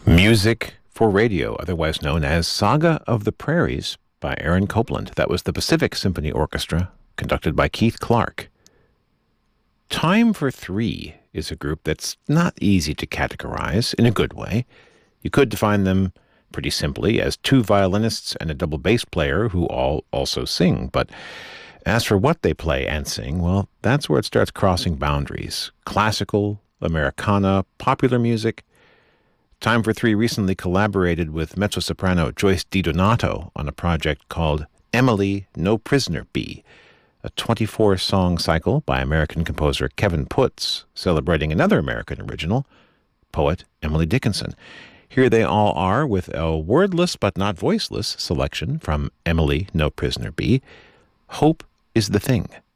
Music for Radio, otherwise known as Saga of the Prairies by Aaron Copland. That was the Pacific Symphony Orchestra, conducted by Keith Clark. Time for Three is a group that's not easy to categorize in a good way. You could define them pretty simply as two violinists and a double bass player who all also sing, but as for what they play and sing, well, that's where it starts crossing boundaries. Classical, Americana, popular music. Time for Three recently collaborated with mezzo-soprano Joyce DiDonato on a project called Emily No Prisoner Bee, a 24-song cycle by American composer Kevin Putz, celebrating another American original, poet Emily Dickinson. Here they all are with a wordless but not voiceless selection from Emily No Prisoner Bee, Hope is the Thing.